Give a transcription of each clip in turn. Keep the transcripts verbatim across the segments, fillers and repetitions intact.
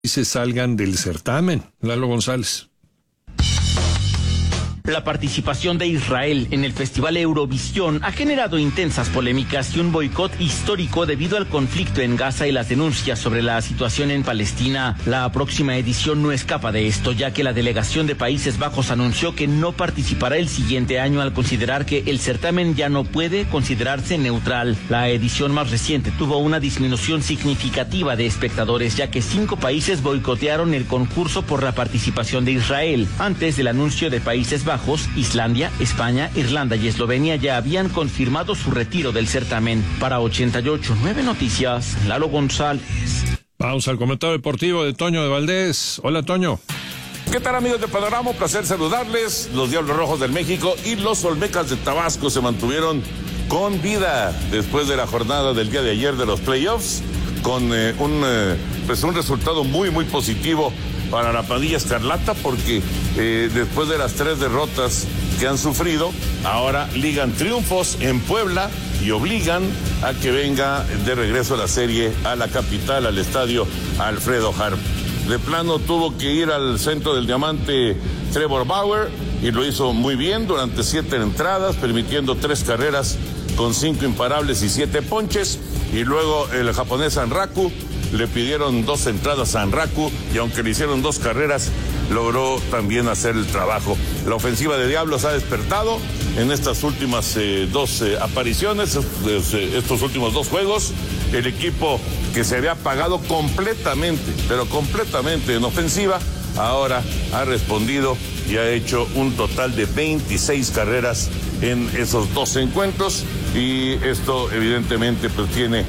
se salgan del certamen. Lalo González. La participación de Israel en el Festival Eurovisión ha generado intensas polémicas y un boicot histórico debido al conflicto en Gaza y las denuncias sobre la situación en Palestina. La próxima edición no escapa de esto, ya que la delegación de Países Bajos anunció que no participará el siguiente año al considerar que el certamen ya no puede considerarse neutral. La edición más reciente tuvo una disminución significativa de espectadores, ya que cinco países boicotearon el concurso por la participación de Israel. Antes del anuncio de Países Bajos, Islandia, España, Irlanda y Eslovenia ya habían confirmado su retiro del certamen. Para ochenta y ocho punto nueve Noticias, Lalo González. Vamos al comentario deportivo de Toño de Valdés. Hola, Toño. ¿Qué tal, amigos de Panorama? Un placer saludarles. Los Diablos Rojos del México y los Olmecas de Tabasco se mantuvieron con vida después de la jornada del día de ayer de los playoffs, con eh, un, eh, pues un resultado muy, muy positivo para la pandilla escarlata, porque eh, después de las tres derrotas que han sufrido, ahora ligan triunfos en Puebla y obligan a que venga de regreso la serie a la capital, al estadio Alfredo Harp. De plano tuvo que ir al centro del diamante Trevor Bauer y lo hizo muy bien durante siete entradas, permitiendo tres carreras con cinco imparables y siete ponches, y luego el japonés Anraku le pidieron dos entradas a Anraku y aunque le hicieron dos carreras, logró también hacer el trabajo. La ofensiva de Diablos ha despertado en estas últimas eh, dos eh, apariciones, eh, estos últimos dos juegos. El equipo que se había apagado completamente, pero completamente en ofensiva, ahora ha respondido y ha hecho un total de veintiséis carreras en esos dos encuentros, y esto evidentemente pues tiene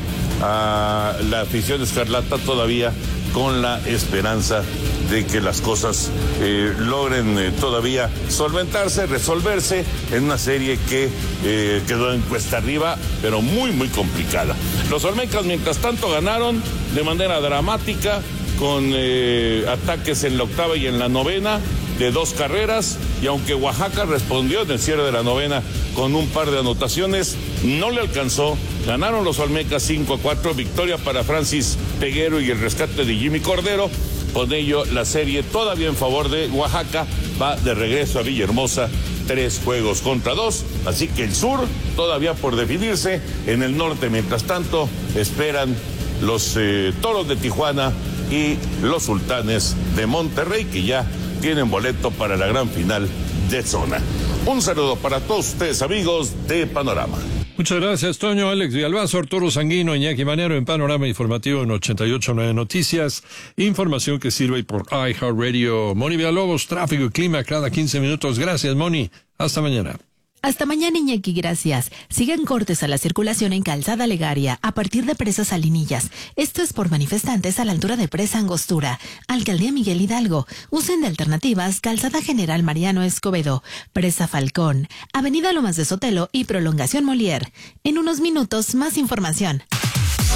a la afición escarlata todavía con la esperanza de que las cosas eh, logren eh, todavía solventarse, resolverse en una serie que eh, quedó en cuesta arriba, pero muy, muy complicada. Los Olmecas, mientras tanto, ganaron de manera dramática con eh, ataques en la octava y en la novena de dos carreras, y aunque Oaxaca respondió en el cierre de la novena con un par de anotaciones, no le alcanzó. Ganaron los Olmecas cinco a cuatro, victoria para Francis Peguero y el rescate de Jimmy Cordero. Con ello, la serie todavía en favor de Oaxaca va de regreso a Villahermosa, tres juegos contra dos, así que el sur todavía por definirse. En el norte, mientras tanto, esperan los eh, Toros de Tijuana y los Sultanes de Monterrey, que ya tienen boleto para la gran final de zona. Un saludo para todos ustedes, amigos de Panorama. Muchas gracias, Toño. Alex Villalbazo, Arturo Sanguino, Iñaki Manero en Panorama Informativo en ochenta y ocho punto nueve Noticias. Información que sirve por iHeartRadio. Moni Villalobos, tráfico y clima cada quince minutos. Gracias, Moni. Hasta mañana. Hasta mañana, Iñaki, gracias. Sigan cortes a la circulación en Calzada Legaria a partir de Presa Salinillas. Esto es por manifestantes a la altura de Presa Angostura. Alcaldía Miguel Hidalgo. Usen de alternativas Calzada General Mariano Escobedo, Presa Falcón, Avenida Lomas de Sotelo y Prolongación Molière. En unos minutos, más información.